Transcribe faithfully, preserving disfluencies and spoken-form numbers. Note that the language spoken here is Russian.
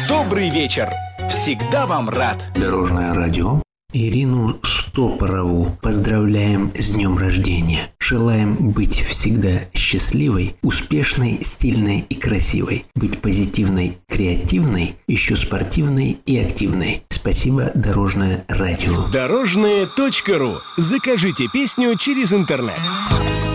Добрый вечер. Всегда вам рад. Дорожное радио. Ирину Стопорову поздравляем с днем рождения. Желаем быть всегда счастливой, успешной, стильной и красивой. Быть позитивной, креативной, еще спортивной и активной. Спасибо, Дорожное радио. Дорожное точка ру. Закажите песню через интернет.